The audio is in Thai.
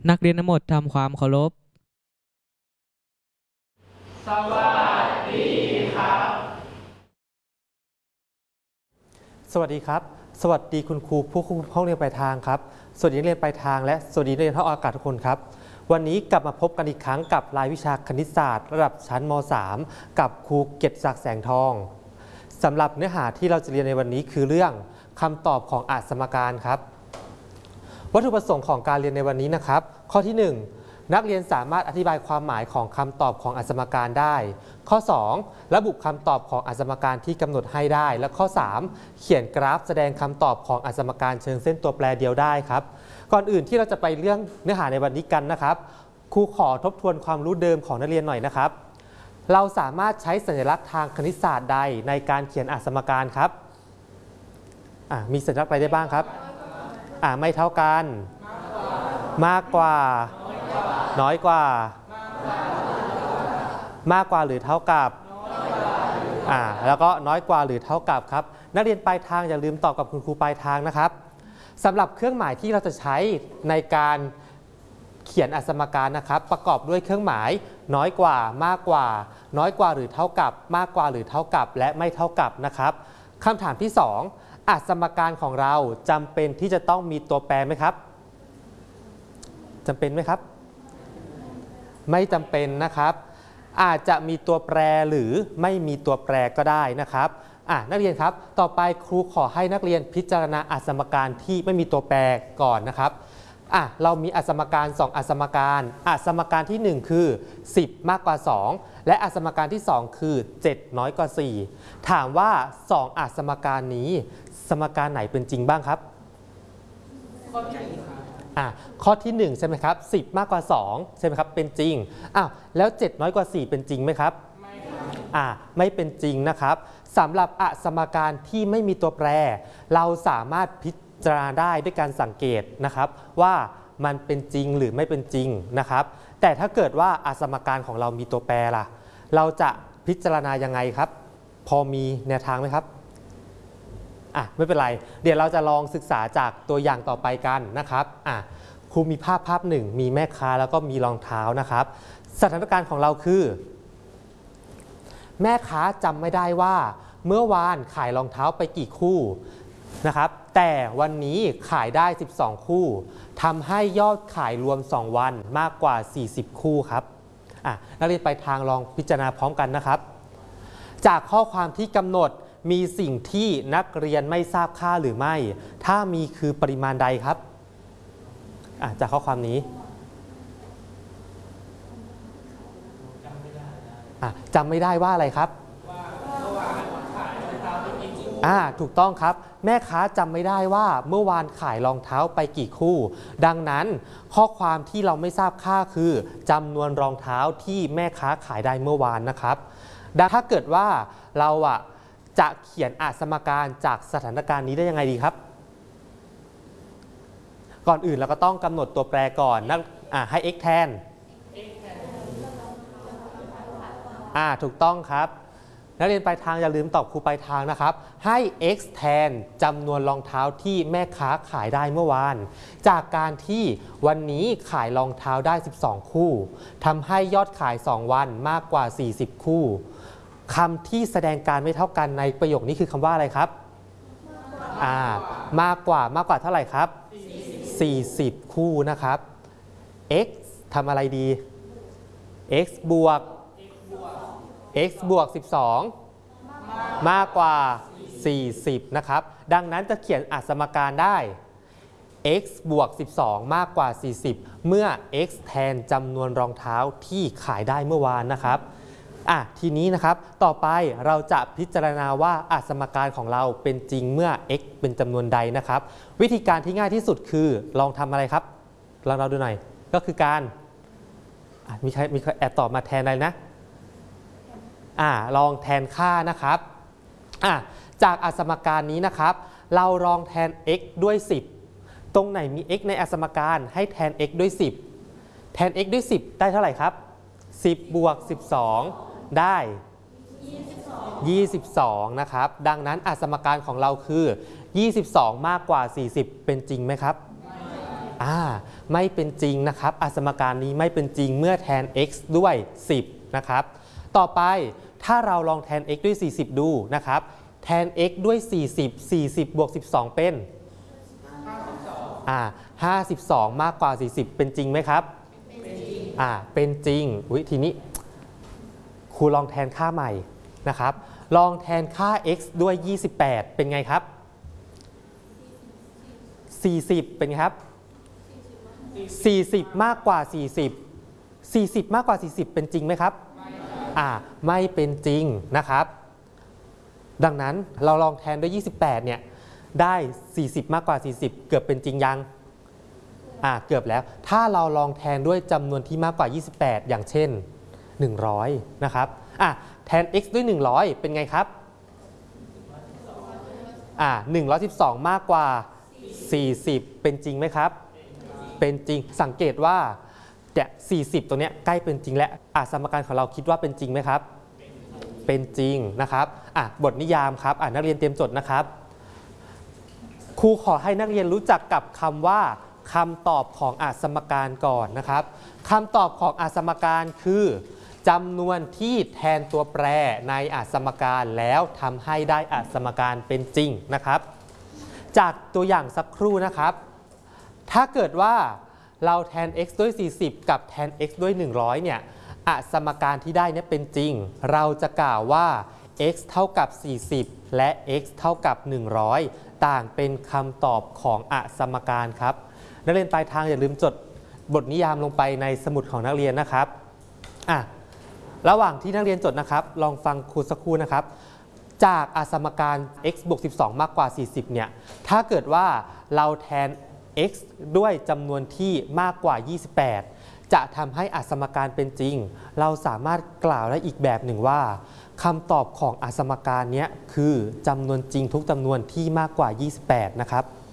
นักเรียนทั้งหมดทำความเคารพสวัสดีครับสวัสดีครับสวัสดีคุณครูผู้ควบคุมห้องเรียนปลายทางครับสวัสดีนักเรียนปลายทางและสวัสดีนักเรียนท่าอากาศทุกคนครับวันนี้กลับมาพบกันอีกครั้งกับรายวิชาคณิตศาสตร์ระดับชั้นม.3 กับครูเกียรติศักดิ์แสงทองสำหรับเนื้อหาที่เราจะเรียนในวันนี้คือเรื่องคำตอบของสมการครับวัตถุประสงค์ของการเรียนในวันนี้นะครับข้อที่ 1นักเรียนสามารถอธิบายความหมายของคำตอบของสมการได้ข้อ 2ระบุคำตอบของสมการที่กำหนดให้ได้และข้อ 3เขียนกราฟแสดงคำตอบของสมการเชิงเส้นตัวแปรเดียวได้ครับก่อนอื่นที่เราจะไปเรื่องเนื้อหาในวันนี้กันนะครับครูขอทบทวนความรู้เดิมของนักเรียนหน่อยนะครับเราสามารถใช้สัญลักษณ์ทางคณิตศาสตร์ใดในการเขียนสมการครับมีสัญลักษณ์อะไรได้บ้างครับไม่เท่ากันมากกว่าน้อยกว่ามากกว่าหรือเท่ากับแล้วก็น้อยกว่าหรือเท่ากับครับนักเรียนปลายทางอย่าลืมตอบกับคุณครูปลายทางนะครับสำหรับเครื่องหมายที่เราจะใช้ในการเขียนสมการนะครับประกอบด้วยเครื่องหมายน้อยกว่ามากกว่าน้อยกว่าหรือเท่ากับมากกว่าหรือเท่ากับและไม่เท่ากับนะครับคำถามที่2สมการของเราจำเป็นที่จะต้องมีตัวแปรไหมครับจำเป็นไหมครับไม่จำเป็นนะครับอาจจะมีตัวแปรหรือไม่มีตัวแปรก็ได้นะครับนักเรียนครับต่อไปครูขอให้นักเรียนพิจารณาสมการที่ไม่มีตัวแปรก่อนนะครับเรามีสมการ2สมการสมการที่1คือ10มากกว่า2และสมการที่2คือ7น้อยกว่า4ถามว่า2สมการนี้สมการไหนเป็นจริงบ้างครับข้อที่1ใช่ไหมครับ10มากกว่า2ใช่ไหมครับเป็นจริงแล้ว7น้อยกว่า4เป็นจริงไหมครับไม่ครับไม่เป็นจริงนะครับสำหรับสมการที่ไม่มีตัวแปรเราสามารถพิจารณาได้ด้วยการสังเกตนะครับว่ามันเป็นจริงหรือไม่เป็นจริงนะครับแต่ถ้าเกิดว่าสมการของเรามีตัวแปรล่ะเราจะพิจารณายังไงครับพอมีแนวทางไหมครับไม่เป็นไรเดี๋ยวเราจะลองศึกษาจากตัวอย่างต่อไปกันนะครับครูมีภาพหนึ่งมีแม่ค้าแล้วก็มีรองเท้านะครับสถานการณ์ของเราคือแม่ค้าจำไม่ได้ว่าเมื่อวานขายรองเท้าไปกี่คู่นะครับแต่วันนี้ขายได้12คู่ทำให้ยอดขายรวม2วันมากกว่า40คู่ครับนักเรียนไปทางลองพิจารณาพร้อมกันนะครับจากข้อความที่กำหนดมีสิ่งที่นักเรียนไม่ทราบค่าหรือไม่ถ้ามีคือปริมาณใดครับจากข้อความนี้จำไม่ได้ว่าอะไรครับถูกต้องครับแม่ค้าจำไม่ได้ว่าเมื่อวานขายรองเท้าไปกี่คู่ดังนั้นข้อความที่เราไม่ทราบค่าคือจำนวนรองเท้าที่แม่ค้าขายได้เมื่อวานนะครับถ้าเกิดว่าเราจะเขียนสมการจากสถานการณ์นี้ได้ยังไงดีครับก่อนอื่นเราก็ต้องกำหนดตัวแปรก่อนให้ x แทนถูกต้องครับนักเรียนปลายทางอย่าลืมตอบครูปลายทางนะครับให้ x แทนจำนวนรองเท้าที่แม่ค้าขายได้เมื่อวานจากการที่วันนี้ขายรองเท้าได้12คู่ทำให้ยอดขาย2วันมากกว่า40คู่คำที่แสดงการไม่เท่ากันในประโยคนี้คือคำว่าอะไรครับมากกว่าเท่าไหร่ครับ40คู่นะครับ x ทำอะไรดี x บวก12มากกว่า40นะครับดังนั้นจะเขียนสมการได้ x บวก12มากกว่า40เมื่อ x แทนจำนวนรองเท้าที่ขายได้เมื่อวานนะครับทีนี้นะครับต่อไปเราจะพิจารณาว่าสมการของเราเป็นจริงเมื่อ x เป็นจำนวนใดนะครับวิธีการที่ง่ายที่สุดคือลองทำอะไรครับลองเราดูหน่อยก็คือการมีใครแอบตอบมาแทนอะไรนะลองแทนค่านะครับจากสมการนี้นะครับเราลองแทน x ด้วย10ตรงไหนมี x ในสมการให้แทน x ด้วย10แทน x ด้วย10ได้เท่าไหร่ครับ10บวก12ได้22นะครับดังนั้นสมการของเราคือ22มากกว่า40เป็นจริงไหมครับไม่เป็นจริงนะครับสมการนี้ไม่เป็นจริงเมื่อแทน x ด้วย10นะครับต่อไปถ้าเราลองแทน x ด้วย40ดูนะครับแทน x ด้วย40บวก12เป็น52มากกว่า40เป็นจริงไหมครับเป็นจริงทีนี้ครูลองแทนค่าใหม่นะครับลองแทนค่า x ด้วย28เป็นไงครับ40เป็นไงครับ40มากกว่า40มากกว่า40เป็นจริงไหมครับไม่เป็นจริงนะครับดังนั้นเราลองแทนด้วย28เนี่ยได้40มากกว่า40เกือบเป็นจริงยังเกือบแล้วถ้าเราลองแทนด้วยจำนวนที่มากกว่า28อย่างเช่น100นะครับแทน x ด้วย100เป็นไงครับ112มากกว่า40เป็นจริงไหมครับเป็นจริงสังเกตว่า40ตรงนี้ใกล้เป็นจริงแล้วสมการของเราคิดว่าเป็นจริงไหมครับเป็นจริงนะครับบทนิยามครับนักเรียนเตรียมจดนะครับครูขอให้นักเรียนรู้จักกับคำว่าคำตอบของสมการก่อนนะครับคำตอบของสมการคือจำนวนที่แทนตัวแปรในสมการแล้วทำให้ได้สมการเป็นจริงนะครับจากตัวอย่างสักครู่นะครับถ้าเกิดว่าเราแทน x ด้วย40กับแทน x ด้วย100เนี่ยสมการที่ได้เนี่ยเป็นจริงเราจะกล่าวว่า x เท่ากับ40และ x เท่ากับ100ต่างเป็นคำตอบของสมการครับนักเรียนปลายทางอย่าลืมจดบทนิยามลงไปในสมุดของนักเรียนนะครับระหว่างที่นักเรียนจดนะครับลองฟังครูสักครู่นะครับจากสมการ x บวก12มากกว่า40เนี่ยถ้าเกิดว่าเราแทน x ด้วยจำนวนที่มากกว่า28จะทำให้สมการเป็นจริงเราสามารถกล่าวได้อีกแบบหนึ่งว่าคำตอบของสมการนี้คือจำนวนจริงทุกจำนวนที่มากกว่า28นะครับ